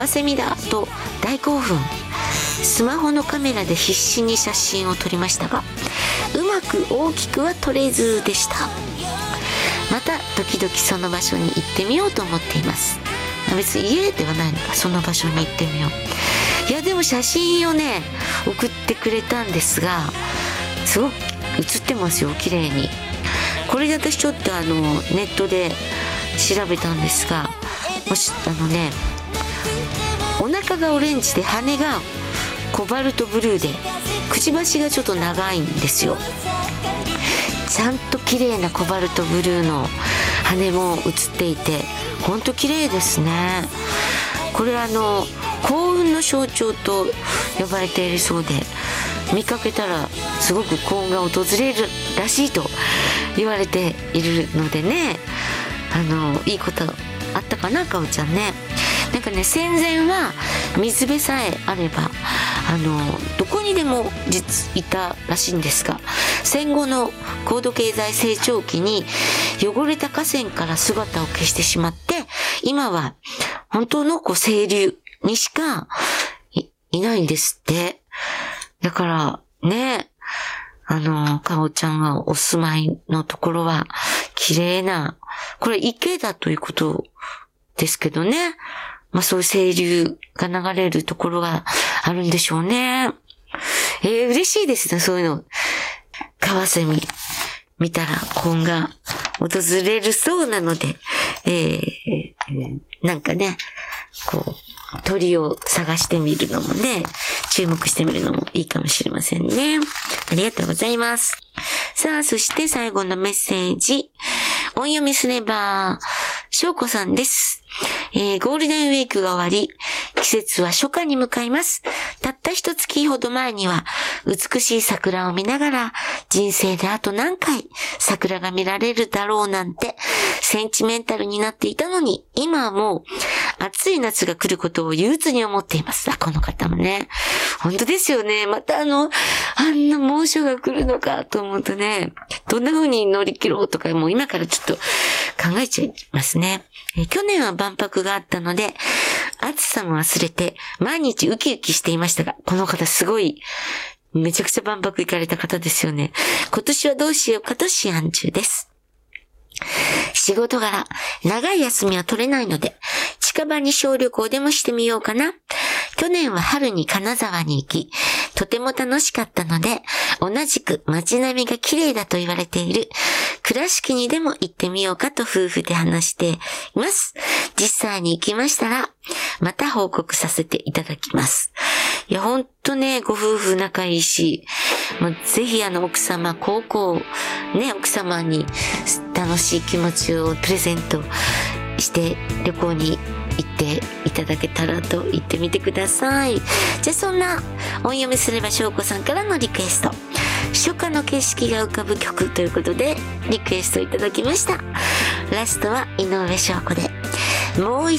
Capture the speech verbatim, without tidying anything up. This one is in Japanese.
セミだと大興奮。スマホのカメラで必死に写真を撮りましたが、うまく大きくは撮れずでした。また時々その場所に行ってみようと思っています。別に家ではないのか、その場所に行ってみよう。いやでも写真をね送ってくれたんですが、すごく写ってますよ、綺麗に。これで私ちょっとあのネットで調べたんですが、もしあのねお腹がオレンジで羽がコバルトブルーでくちばしがちょっと長いんですよ。ちゃんと綺麗なコバルトブルーの羽も写っていて、ほんと綺麗ですね。これあの幸運の象徴と呼ばれているそうで、見かけたらすごく幸運が訪れるらしいと言われているのでね、あのいいことあったかな、かおちゃんね。なんかね、戦前は水辺さえあればあのどこにでも実いたらしいんですが、戦後の高度経済成長期に汚れた河川から姿を消してしまって、今は本当のこう清流にしか い, いないんですって。だからね、あのかおちゃんがお住まいのところは綺麗な、これ池だということですけどね。まあそういう清流が流れるところがあるんでしょうね。えー、嬉しいですね、そういうの。カワセミ見たら幸運が訪れるそうなので、えー、なんかね、こう、鳥を探してみるのもね、注目してみるのもいいかもしれませんね。ありがとうございます。さあ、そして最後のメッセージ。音読みすれば、しょうこさんです。えー、ゴールデンウィークが終わり、季節は初夏に向かいます。たった一月ほど前には、美しい桜を見ながら、人生であと何回桜が見られるだろうなんて、センチメンタルになっていたのに、今はもう、暑い夏が来ることを憂鬱に思っています。あ、この方もね。本当ですよね。またあの、あんな猛暑が来るのかと思うとね、どんな風に乗り切ろうとか、もう今からちょっと考えちゃいますね。えー、去年は万博があったので、暑さも忘れて、毎日ウキウキしていましたが、この方すごい、めちゃくちゃ万博行かれた方ですよね。今年はどうしようかと思案中です。仕事柄、長い休みは取れないので、近場に小旅行でもしてみようかな。去年は春に金沢に行き、とても楽しかったので、同じく街並みが綺麗だと言われている倉敷にでも行ってみようかと夫婦で話しています。実際に行きましたら、また報告させていただきます。いや、ほんとね、ご夫婦仲いいし、もうぜひあの奥様、高校、ね、奥様に楽しい気持ちをプレゼントして旅行に行っていただけたらと言ってみてください。じゃあそんな音読みすればしょうこさんからのリクエスト、初夏の景色が浮かぶ曲ということでリクエストいただきました。ラストは井上翔子でもう一